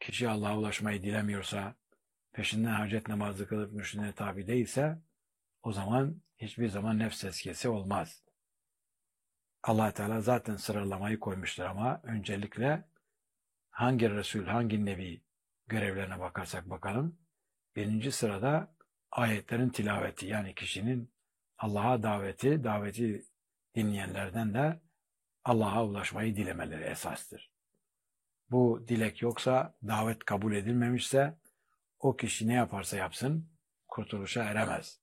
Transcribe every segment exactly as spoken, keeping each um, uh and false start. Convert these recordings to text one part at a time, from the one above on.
kişi Allah'a ulaşmayı dilemiyorsa, peşinden hacet namazı kılıp mürşidine tabi değilse, o zaman hiçbir zaman nefs tezkiyesi olmaz. Allah Teala zaten sıralamayı koymuştur ama öncelikle hangi Resul, hangi Nebi görevlerine bakarsak bakalım, birinci sırada ayetlerin tilaveti, yani kişinin Allah'a daveti, daveti dinleyenlerden de Allah'a ulaşmayı dilemeleri esastır. Bu dilek yoksa, davet kabul edilmemişse, o kişi ne yaparsa yapsın, kurtuluşa eremez.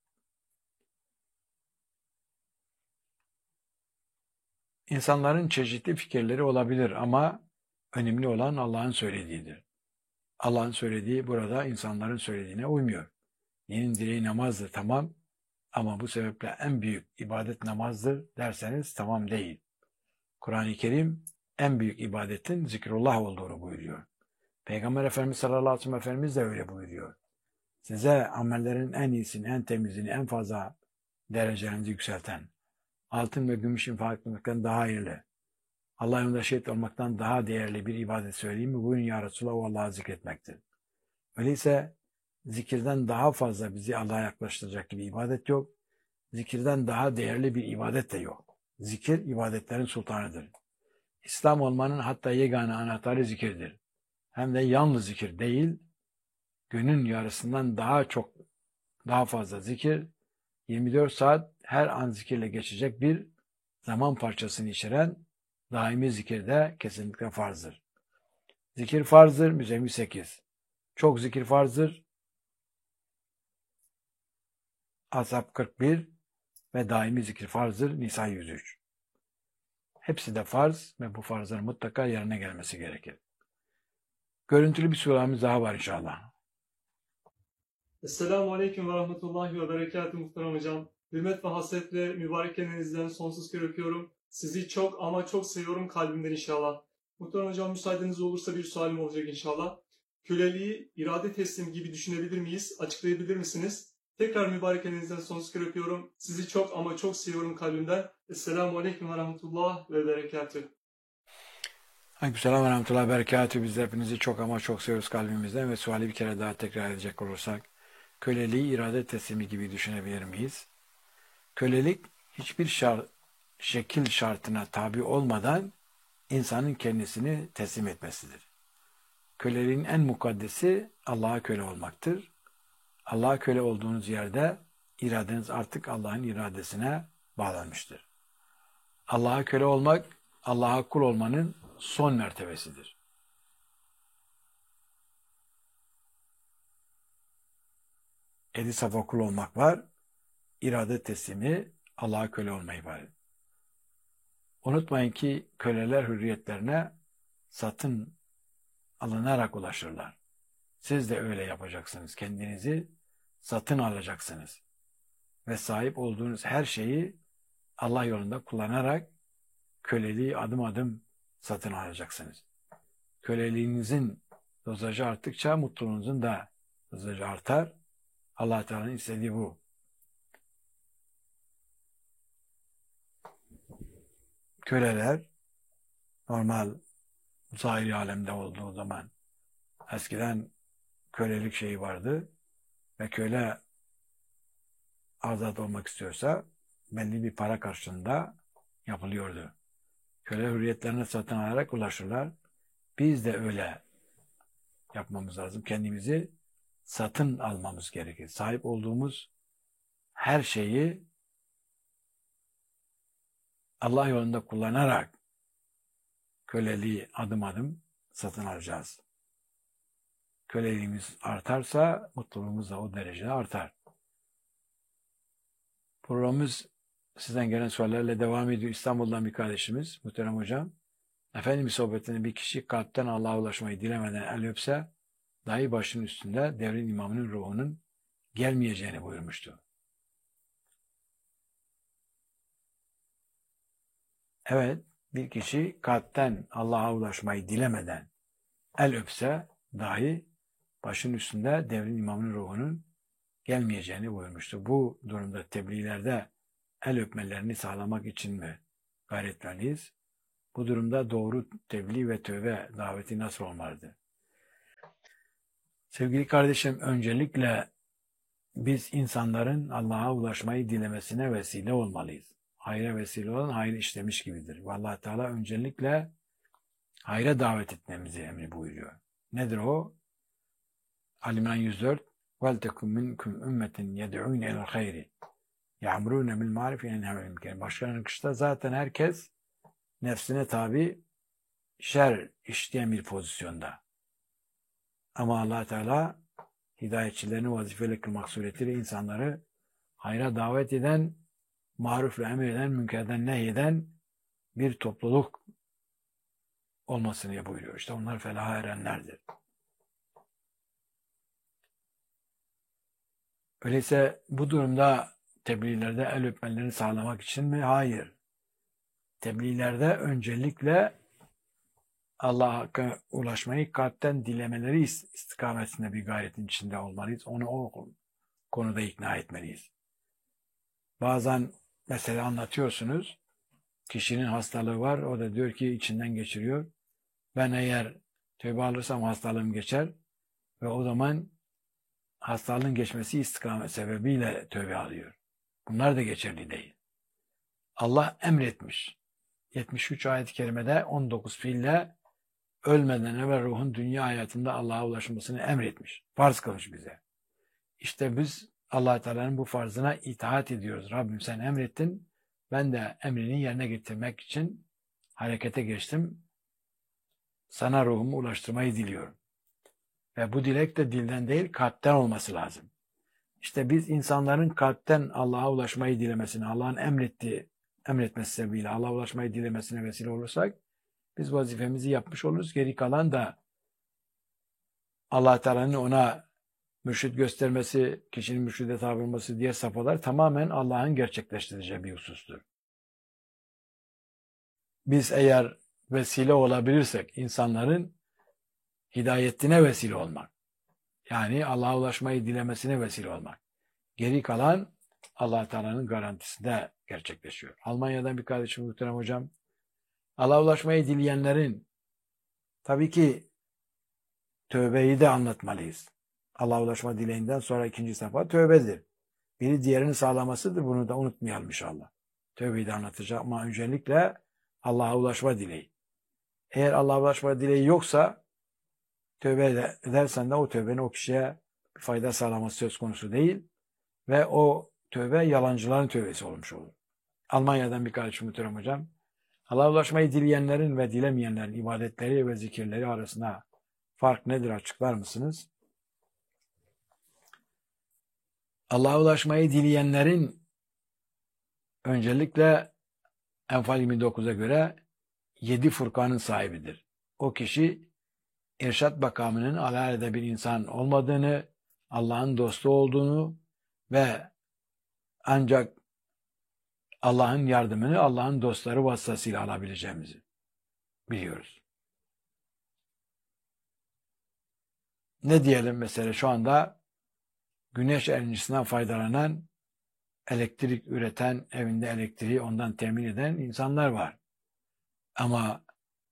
İnsanların çeşitli fikirleri olabilir ama önemli olan Allah'ın söylediğidir. Allah'ın söylediği burada insanların söylediğine uymuyor. Dinin direği namazdır, tamam, ama bu sebeple en büyük ibadet namazdır derseniz tamam değil. Kur'an-ı Kerim en büyük ibadetin zikrullah olduğunu buyuruyor. Peygamber Efendimiz sallallahu aleyhi ve sellem Efendimiz de öyle buyuruyor. Size amellerin en iyisini, en temizini, en fazla derecelerinizi yükselten, altın ve gümüş infak etmekten daha hayırlı, Allah yolunda şehit olmaktan daha değerli bir ibadet söyleyeyim mi? Buyurun ya Resulallah, o Allah'ı zikretmektir. Öyleyse zikirden daha fazla bizi Allah'a yaklaştıracak bir ibadet yok. Zikirden daha değerli bir ibadet de yok. Zikir ibadetlerin sultanıdır. İslam olmanın hatta yegane anahtarı zikirdir. Hem de yalnız zikir değil, günün yarısından daha çok, daha fazla zikir, yirmi dört saat her an zikirle geçecek bir zaman parçasını içeren daimi zikir de kesinlikle farzdır. Zikir farzdır, Müzzemmil sekiz. Çok zikir farzdır, Ashab kırk bir ve daimi zikir farzdır, Nisa yüz üç. Hepsi de farz ve bu farzların mutlaka yerine gelmesi gerekir. Görüntülü bir suremiz daha var inşallah. Esselamu Aleyküm ve Rahmetullahi ve Berekatuhu muhterem hocam. Hürmet ve hasretle mübarek elinizden sonsuz kere öpüyorum. Sizi çok ama çok seviyorum kalbimden inşallah. Muhterem hocam, müsaadeniz olursa bir sualim olacak inşallah. Köleliği irade teslim gibi düşünebilir miyiz? Açıklayabilir misiniz? Tekrar mübarek elinizden sonsuz kere öpüyorum. Sizi çok ama çok seviyorum kalbimden. Esselamu Aleyküm ve Rahmetullah ve Berekatuhu. Aleykümselam ve Rahmetullah ve Berekatuhu. Biz de hepinizi çok ama çok seviyoruz kalbimizden ve suali bir kere daha tekrar edecek olursak, köleliği irade teslimi gibi düşünebilir miyiz? Kölelik hiçbir şart, şekil şartına tabi olmadan insanın kendisini teslim etmesidir. Köleliğin en mukaddesi Allah'a köle olmaktır. Allah'a köle olduğunuz yerde iradeniz artık Allah'ın iradesine bağlanmıştır. Allah'a köle olmak, Allah'a kul olmanın son mertebesidir. Eli safa kul olmak var, irade teslimi Allah'a köle olmayı var. Unutmayın ki köleler hürriyetlerine satın alınarak ulaşırlar. Siz de öyle yapacaksınız. Kendinizi satın alacaksınız. Ve sahip olduğunuz her şeyi Allah yolunda kullanarak köleliği adım adım satın alacaksınız. Köleliğinizin dozajı arttıkça mutluluğunuzun da dozajı artar. Allah Teala'nın istediği bu. Köleler normal zahiri alemde olduğu zaman eskiden kölelik şeyi vardı ve köle azat olmak istiyorsa belli bir para karşılığında yapılıyordu. Köle hürriyetlerine satın alarak ulaşırlar. Biz de öyle yapmamız lazım. Kendimizi satın almamız gerekir. Sahip olduğumuz her şeyi Allah yolunda kullanarak köleliği adım adım satın alacağız. Köleliğimiz artarsa mutluluğumuz da o derecede artar. Programımız sizden gelen sorularla devam ediyor. İstanbul'dan bir kardeşimiz, muhterem hocam. Efendimiz sohbetinde bir kişi kalpten Allah'a ulaşmayı dilemeden el öpse, dahi başının üstünde devrin imamının ruhunun gelmeyeceğini buyurmuştu. Evet, bir kişi kalpten Allah'a ulaşmayı dilemeden el öpse dahi başının üstünde devrin imamının ruhunun gelmeyeceğini buyurmuştu. Bu durumda tebliğlerde el öpmelerini sağlamak için mi gayret vermeliyiz? Bu durumda doğru tebliğ ve tövbe daveti nasıl olmalıdır? Sevgili kardeşim, öncelikle biz insanların Allah'a ulaşmayı dilemesine vesile olmalıyız. Hayra vesile olan hayır işlemiş gibidir. Ve Allah Teala öncelikle hayra davet etmemizi emri buyuruyor. Nedir o? Ali-İmran yüz dört وَلْتَكُمْ مِنْكُمْ اُمَّةٍ يَدْعُونَ اِلَى الْخَيْرِ يَعْمُرُونَ بِالْمَعْرِفِ يَنْهَوْنَ الْمُنكَرِ. Başlangıçta zaten herkes nefsine tabi şer işleyen bir pozisyonda. Ama Allah Teala hidayetçilerini vazifeli kılmak suretiyle insanları hayra davet eden, marufla emreden, münkerden nehyeden bir topluluk olmasını buyuruyor. İşte onlar felaha erenlerdir. Öyleyse bu durumda tebliğlerde el öpmelerini sağlamak için mi? Hayır. Tebliğlerde öncelikle Allah'a ulaşmayı kalpten dilemeleri istikametinde bir gayretin içinde olmalıyız. Onu o konuda ikna etmeliyiz. Bazen mesela anlatıyorsunuz, kişinin hastalığı var, o da diyor ki içinden geçiriyor. Ben eğer tövbe alırsam hastalığım geçer ve o zaman hastalığın geçmesi istikamet sebebiyle tövbe alıyor. Bunlar da geçerli değil. Allah emretmiş. yetmiş üç ayet-i kerimede on dokuz fiille ölmeden evvel ruhun dünya hayatında Allah'a ulaşmasını emretmiş. Farz kılmış bize. İşte biz Allah Teala'nın bu farzına itaat ediyoruz. Rabbim sen emrettin. Ben de emrini yerine getirmek için harekete geçtim. Sana ruhumu ulaştırmayı diliyorum. Ve bu dilek de dilden değil kalpten olması lazım. İşte biz insanların kalpten Allah'a ulaşmayı dilemesini, Allah'ın emrettiği, emretmesi sebebiyle Allah'a ulaşmayı dilemesine vesile olursak biz vazifemizi yapmış oluruz. Geri kalan da Allah Teala'nın ona mürşid göstermesi, kişinin mürşide tabi olması diğer safhalar tamamen Allah'ın gerçekleştireceği bir husustur. Biz eğer vesile olabilirsek insanların hidayetine vesile olmak, yani Allah'a ulaşmayı dilemesine vesile olmak. Geri kalan Allah Teala'nın garantisinde gerçekleşiyor. Almanya'dan bir kardeşim muhterem hocam, Allah'a ulaşmayı dileyenlerin tabii ki tövbeyi de anlatmalıyız. Allah'a ulaşma dileğinden sonra ikinci safha tövbedir. Biri diğerini sağlamasıdır. Bunu da unutmayalım inşallah. Tövbeyi de anlatacak ama öncelikle Allah'a ulaşma dileği. Eğer Allah'a ulaşma dileği yoksa tövbe edersen de o tövbenin o kişiye bir fayda sağlaması söz konusu değil ve o tövbe yalancıların tövbesi olmuş olur. Almanya'dan bir kardeşim muhterem hocam, Allah'a ulaşmayı dileyenlerin ve dilemeyenlerin ibadetleri ve zikirleri arasında fark nedir açıklar mısınız? Allah'a ulaşmayı dileyenlerin öncelikle Enfal yirmi dokuza göre yedi Furkan'ın sahibidir. O kişi irşat makamının alelade bir insan olmadığını, Allah'ın dostu olduğunu ve ancak Allah'ın yardımını Allah'ın dostları vasıtasıyla alabileceğimizi biliyoruz. Ne diyelim mesela şu anda güneş enerjisinden faydalanan, elektrik üreten, evinde elektriği ondan temin eden insanlar var. Ama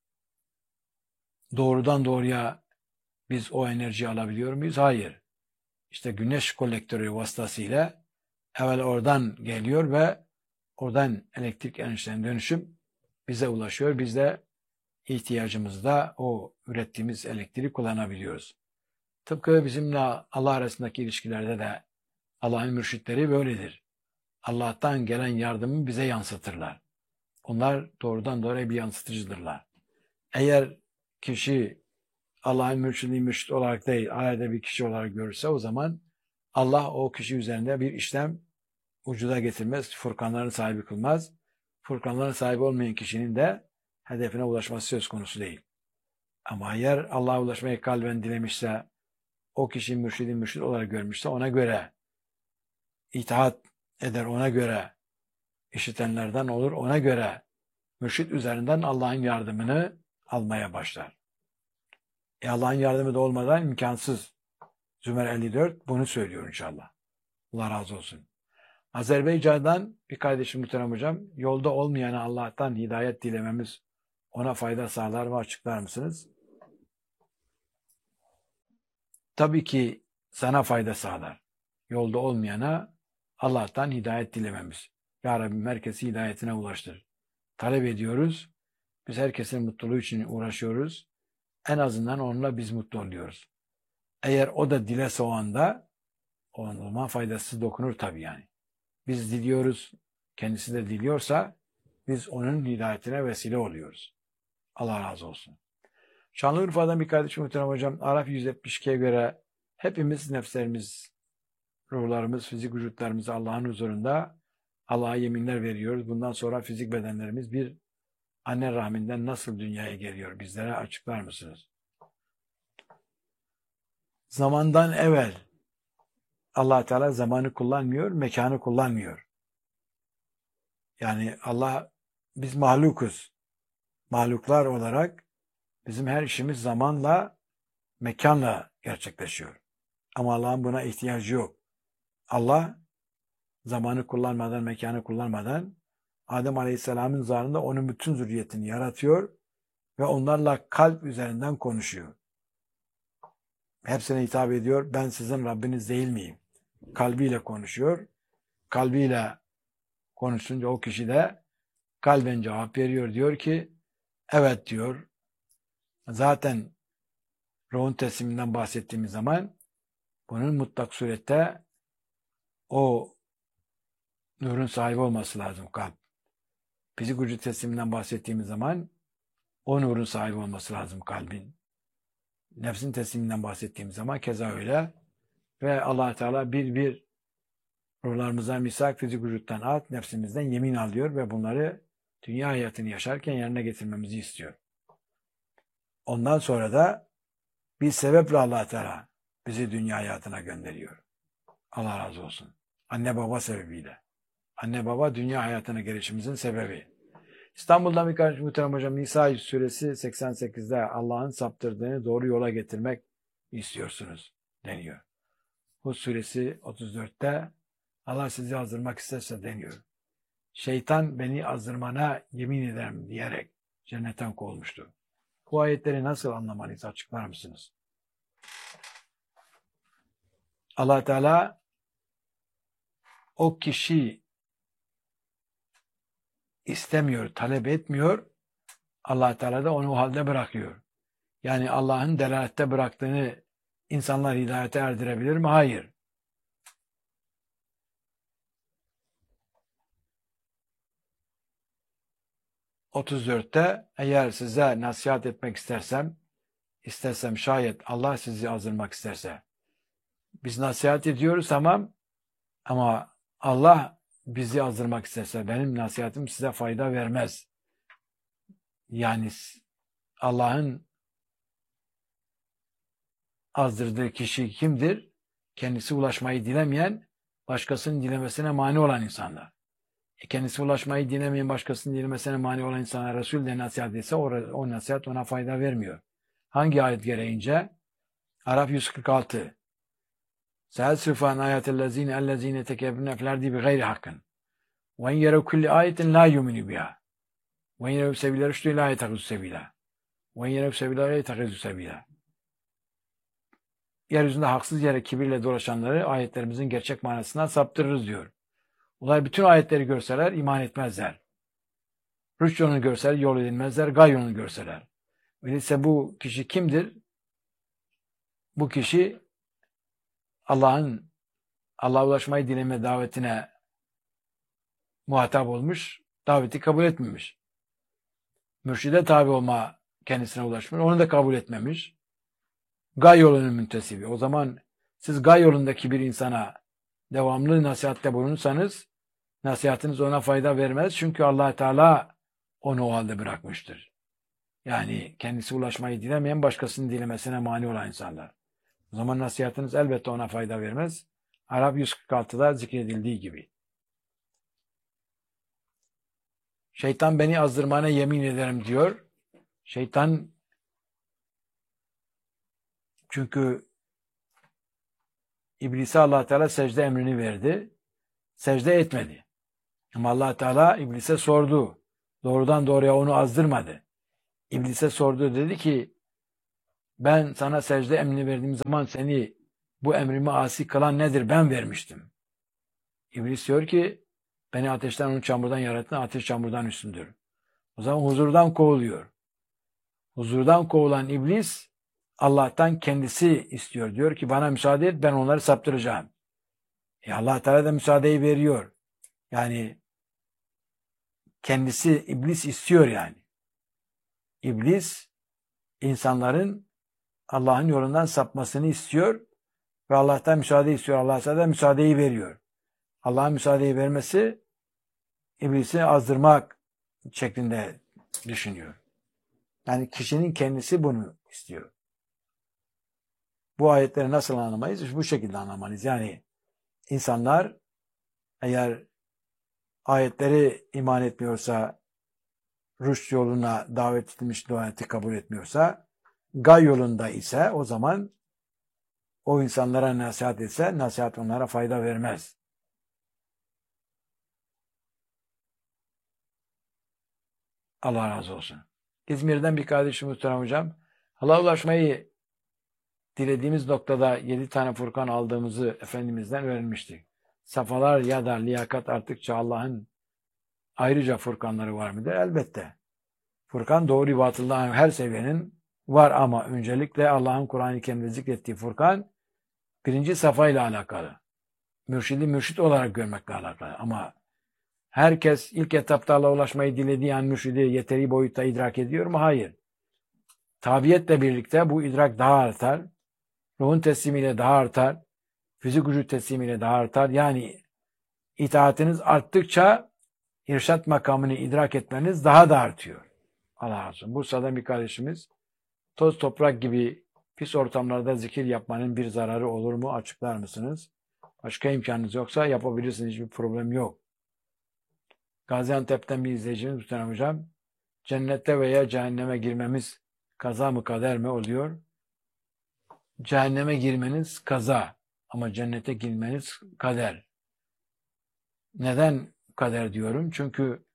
doğrudan doğruya biz o enerjiyi alabiliyor muyuz? Hayır. İşte güneş kolektörü vasıtasıyla evvel oradan geliyor ve oradan elektrik enerjisine dönüşüm bize ulaşıyor. Biz de ihtiyacımızda o ürettiğimiz elektriği kullanabiliyoruz. Tıpkı bizimle Allah arasındaki ilişkilerde de Allah'ın mürşitleri böyledir. Allah'tan gelen yardımı bize yansıtırlar. Onlar doğrudan doğruya bir yansıtıcıdırlar. Eğer kişi Allah'ın mürşidi mürşit olarak değil, ayette bir kişi olarak görürse o zaman Allah o kişi üzerinde bir işlem vücuda getirmez, Furkanların sahibi kılmaz. Furkanların sahibi olmayan kişinin de hedefine ulaşması söz konusu değil. Ama eğer Allah'a ulaşmayı kalben dilemişse, o kişi mürşidi mürşid olarak görmüşse ona göre itaat eder, ona göre işitenlerden olur, ona göre mürşid üzerinden Allah'ın yardımını almaya başlar. E Allah'ın yardımı da olmadan imkansız. Zümer elli dört bunu söylüyor inşallah. Allah razı olsun. Azerbaycan'dan bir kardeşim muhterem hocam, yolda olmayana Allah'tan hidayet dilememiz ona fayda sağlar mı açıklar mısınız? tabii ki sana fayda sağlar. Yolda olmayana Allah'tan hidayet dilememiz. Ya Rabbim herkesi hidayetine ulaştır. Talep ediyoruz. Biz herkesin mutluluğu için uğraşıyoruz. En azından onunla biz mutlu oluyoruz. Eğer o da dilese o anda, o zaman faydası dokunur tabii yani. Biz diliyoruz, kendisi de diliyorsa biz onun hidayetine vesile oluyoruz. Allah razı olsun. Şanlıurfa'dan bir kardeşim muhterem hocam, Araf yüz yetmiş ikiye göre hepimiz nefslerimiz, ruhlarımız, fizik vücutlarımız Allah'ın huzurunda Allah'a yeminler veriyoruz. Bundan sonra fizik bedenlerimiz bir anne rahminden nasıl dünyaya geliyor? Bizlere açıklar mısınız? Zamandan evvel Allah Teala zamanı kullanmıyor, mekanı kullanmıyor. Yani Allah, biz mahlukuz. Mahluklar olarak bizim her işimiz zamanla, mekanla gerçekleşiyor. Ama Allah'ın buna ihtiyacı yok. Allah zamanı kullanmadan, mekanı kullanmadan Adem Aleyhisselam'ın zarında onun bütün zürriyetini yaratıyor ve onlarla kalp üzerinden konuşuyor. Hepsine hitap ediyor. Ben sizin Rabbiniz değil miyim? Kalbiyle konuşuyor. Kalbiyle konuşunca o kişi de kalben cevap veriyor. Diyor ki evet diyor. Zaten ruhun tesliminden bahsettiğimiz zaman bunun mutlak surette o nurun sahibi olması lazım kalp. Fizik vücut tesliminden bahsettiğimiz zaman o nurun sahibi olması lazım kalbin. Nefsin tesliminden bahsettiğimiz zaman keza öyle. Ve Allah Teala bir bir ruhlarımızdan misak, fizik vücuttan at, nefsimizden yemin alıyor ve bunları dünya hayatını yaşarken yerine getirmemizi istiyor. Ondan sonra da bir sebeple Allah Teala bizi dünya hayatına gönderiyor. Allah razı olsun. Anne baba sebebiyle. Anne baba dünya hayatına gelişimizin sebebi. İstanbul'dan bir kardeşim muhterem hocam, Nisa suresi seksen sekizde Allah'ın saptırdığını doğru yola getirmek istiyorsunuz deniyor. Hud suresi otuz dörtte Allah sizi azdırmak isterse deniyor. Şeytan beni azdırmana yemin ederim diyerek cennetten kovulmuştu. Bu ayetleri nasıl anlamalıyız, açıklar mısınız? Allah Teala o kişi istemiyor, talep etmiyor. Allah Teala da onu o halde bırakıyor. Yani Allah'ın delalette bıraktığını insanlar hidayete erdirebilir mi? Hayır. otuz dörtte eğer size nasihat etmek istersem, istersem şayet Allah sizi azdırmak isterse, biz nasihat ediyoruz tamam, ama Allah bizi azdırmak isterse benim nasihatim size fayda vermez. Yani Allah'ın azdırdığı kişi kimdir? Kendisi ulaşmayı dilemeyen, başkasının dilemesine mani olan insanlar. E kendisi ulaşmayı dilemeyen, başkasının dilemesine mani olan insanlar Resul de nasihat etse o, o nasihat ona fayda vermiyor. Hangi ayet gereğince? Araf yüz kırk altı. سَيَسْرِفُ عَنْ آيَاتِ الَّذ۪ينَ اَلَّذ۪ينَ تَكَبِّرُونَ فِي الْأَرْضِ بِغَيْرِ حَقٍّ وَاِنْ يَرَوْا كُلَّ آيَةٍ لَا يُؤْمِنُوا بِهَا وَاِنْ يَرَوْا سَبِيلَ الرُّشْدِ لَا يَتَّخِذُوا سَبِيلًا وَاِنْ يَرَوْا سَبِيلَ لَا يَتَّخِذُوا سَبِيلًا. Yeryüzünde haksız yere kibirle dolaşanları ayetlerimizin gerçek manasından saptırırız diyor. Onlar bütün ayetleri görseler iman etmezler. Rüşt yolunu görseler yol edilmezler, gay yolunu görseler. Öyleyse bu kişi kimdir? Bu kişi Allah'ın Allah'a ulaşmayı dileme davetine muhatap olmuş, daveti kabul etmemiş. Mürşide tabi olma kendisine ulaşmış, onu da kabul etmemiş. Gay yolunun müntesibi. O zaman siz gay yolundaki bir insana devamlı nasihatte bulunursanız nasihatiniz ona fayda vermez. Çünkü Allah Teala onu o halde bırakmıştır. Yani kendisi ulaşmayı dilemeyen başkasının dilemesine mani olan insanlar. O zaman nasihatiniz elbette ona fayda vermez. Araf yüz kırk altıda zikredildiği gibi. Şeytan beni azdırmana yemin ederim diyor. Şeytan çünkü İblise Allah Teala secde emrini verdi. Secde etmedi. Ama Allah Teala İblise sordu. Doğrudan doğruya onu azdırmadı. İblise sordu, dedi ki Ben sana secde emrini verdiğim zaman seni bu emrimi asi kılan nedir? Ben vermiştim. İblis diyor ki beni ateşten, onu çamurdan yarattın, ateş çamurdan üstündür. O zaman huzurdan kovuluyor. Huzurdan kovulan iblis Allah'tan kendisi istiyor. Diyor ki bana müsaade et, ben onları saptıracağım. E Allah Teala da müsaadeyi veriyor. Yani kendisi iblis istiyor yani. İblis insanların Allah'ın yolundan sapmasını istiyor ve Allah'tan müsaade istiyor. Allah Teala müsaadeyi veriyor. Allah'ın müsaadeyi vermesi iblisi azdırmak şeklinde düşünüyor. Yani kişinin kendisi bunu istiyor. Bu ayetleri nasıl anlamayız? Bu şekilde anlamalıyız. Yani insanlar eğer ayetleri iman etmiyorsa, rüşt yoluna davet edilmiş daveti kabul etmiyorsa, gay yolunda ise o zaman o insanlara nasihat etse, nasihat onlara fayda vermez. Allah razı olsun. İzmir'den bir kardeşim muhterem hocam, Allah'a ulaşmayı dilediğimiz noktada yedi tane Furkan aldığımızı Efendimiz'den öğrenmiştik. Safalar ya da liyakat arttıkça Allah'ın ayrıca Furkanları var mıdır? Elbette. Furkan doğru batıldan her seviyenin var ama öncelikle Allah'ın Kur'an-ı Kerim'de zikrettiği Furkan birinci safhayla alakalı. Mürşidi mürşit olarak görmekle alakalı. Ama herkes ilk etapta Allah'a ulaşmayı dilediği an mürşidi yeteri boyutta idrak ediyor mu? Hayır. Tabiyetle birlikte bu idrak daha artar. Ruhun teslimiyle daha artar. Fizik vücut teslimiyle daha artar. Yani itaatiniz arttıkça irşat makamını idrak etmeniz daha da artıyor. Allah razı olsun. Bursa'dan bir kardeşimiz toz toprak gibi pis ortamlarda zikir yapmanın bir zararı olur mu? Açıklar mısınız? Başka imkanınız yoksa yapabilirsiniz. Hiçbir problem yok. Gaziantep'ten bir izleyicimiz Muhterem Hocam, cennette veya cehenneme girmemiz kaza mı kader mi oluyor? Cehenneme girmeniz kaza ama cennete girmeniz kader. Neden kader diyorum? Çünkü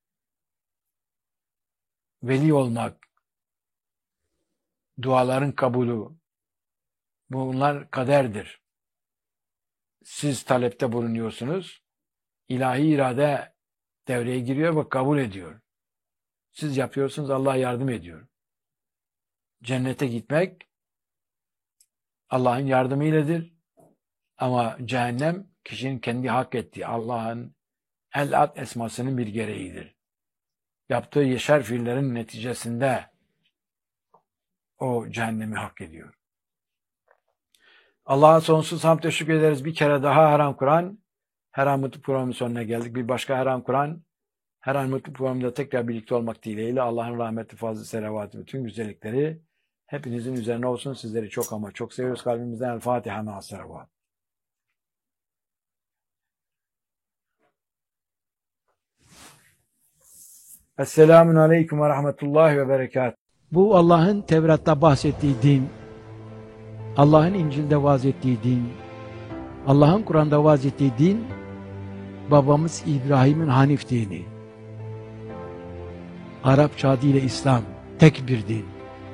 veli olmak, duaların kabulü, bunlar kaderdir. Siz talepte bulunuyorsunuz, ilahi irade devreye giriyor ve kabul ediyor. Siz yapıyorsunuz, Allah yardım ediyor. Cennete gitmek Allah'ın yardımıyledir. Ama cehennem kişinin kendi hak ettiği Allah'ın el-at esmasının bir gereğidir. Yaptığı yeşer fiillerin neticesinde o cehennemi hak ediyor. Allah'a sonsuz hamd teşekkür ederiz. Bir kere daha Her An Kur'an, Her An Mutlu programının sonuna geldik. Bir başka Her An Kur'an, Her An Mutlu programında tekrar birlikte olmak dileğiyle Allah'ın rahmeti, fazlı, selavatı, bütün güzellikleri hepinizin üzerine olsun. Sizleri çok ama çok seviyoruz. Kalbimizden El Fatiha ma'as selavat. Esselamun aleyküm ve rahmetullahi ve berekat. Bu Allah'ın Tevrat'ta bahsettiği din, Allah'ın İncil'de vaaz ettiği din, Allah'ın Kur'an'da vaaz ettiği din, babamız İbrahim'in Hanif dini. Arapça adıyla İslam, tek bir din.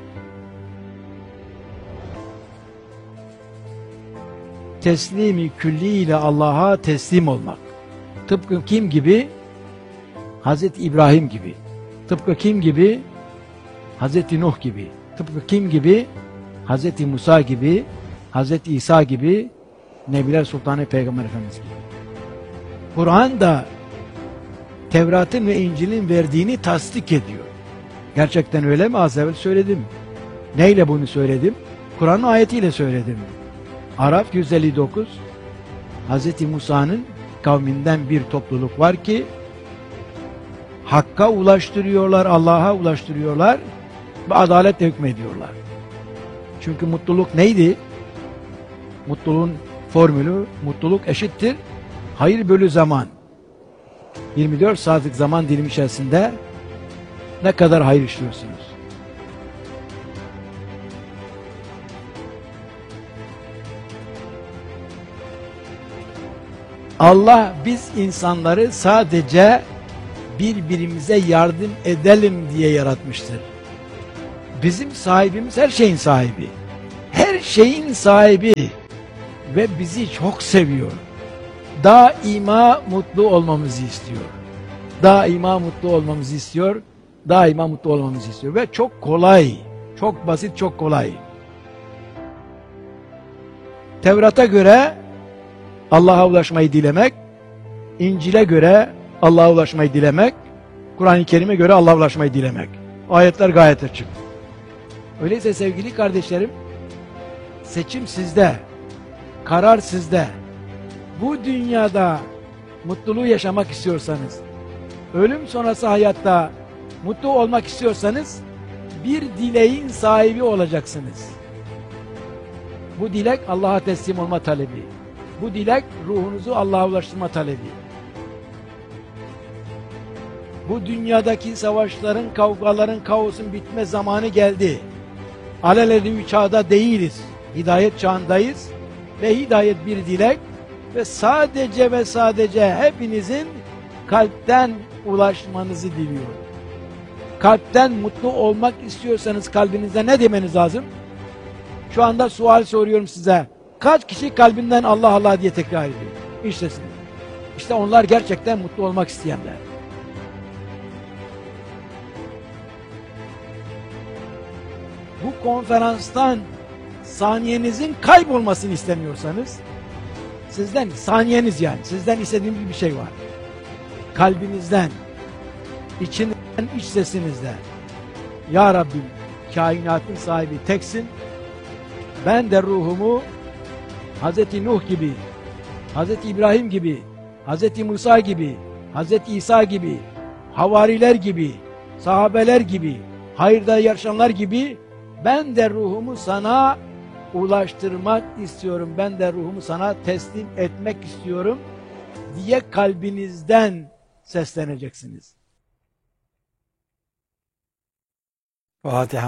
Teslimi külli ile Allah'a teslim olmak. Tıpkı kim gibi? Hazreti İbrahim gibi. Tıpkı kim gibi? Hazreti Nuh gibi. Tıpkı kim gibi? Hazreti Musa gibi, Hazreti İsa gibi, Nebiler Sultanı Peygamber Efendimiz gibi. Kur'an da Tevrat'ın ve İncil'in verdiğini tasdik ediyor. Gerçekten öyle mi? Az evvel söyledim. Neyle bunu söyledim? Kur'an'ın ayetiyle söyledim. Araf yüz elli dokuz, Hazreti Musa'nın kavminden bir topluluk var ki Hakk'a ulaştırıyorlar, Allah'a ulaştırıyorlar ve adaletle hükmediyorlar. Çünkü mutluluk neydi? Mutluluğun formülü, mutluluk eşittir hayır bölü zaman. yirmi dört saatlik zaman dilimi içerisinde ne kadar hayır işliyorsunuz? Allah biz insanları sadece birbirimize yardım edelim diye yaratmıştır. Bizim sahibimiz her şeyin sahibi. her şeyin sahibi ve bizi çok seviyor. Daima mutlu olmamızı istiyor. Daima mutlu olmamızı istiyor. Daima mutlu olmamızı istiyor. Ve çok kolay. Çok basit, çok kolay. Tevrat'a göre Allah'a ulaşmayı dilemek, İncil'e göre Allah'a ulaşmayı dilemek, Kur'an-ı Kerim'e göre Allah'a ulaşmayı dilemek. Ayetler gayet açık. Öyleyse sevgili kardeşlerim, seçim sizde, karar sizde. Bu dünyada mutluluğu yaşamak istiyorsanız, ölüm sonrası hayatta mutlu olmak istiyorsanız, bir dileğin sahibi olacaksınız. Bu dilek Allah'a teslim olma talebi. Bu dilek ruhunuzu Allah'a ulaştırma talebi. Bu dünyadaki savaşların, kavgaların, kaosun bitme zamanı geldi. Alelade bir çağda değiliz. Hidayet çağındayız. Ve hidayet bir dilek. Ve sadece ve sadece hepinizin kalpten ulaşmanızı diliyorum. Kalpten mutlu olmak istiyorsanız kalbinizde ne demeniz lazım? Şu anda sual soruyorum size. Kaç kişi kalbinden Allah Allah diye tekrar ediyor? İşte siz. İşte onlar gerçekten mutlu olmak isteyenler. Bu konferanstan saniyenizin kaybolmasını istemiyorsanız, sizden, saniyeniz yani, sizden istediğim bir şey var. Kalbinizden, içinden, iç sesinizden, Ya Rabbi, kainatın sahibi teksin, ben de ruhumu Hazreti Nuh gibi, Hazreti İbrahim gibi, Hazreti Musa gibi, Hazreti İsa gibi, havariler gibi, sahabeler gibi, hayırda yarışanlar gibi ben de ruhumu sana ulaştırmak istiyorum. Ben de ruhumu sana teslim etmek istiyorum diye kalbinizden sesleneceksiniz. Fatiha.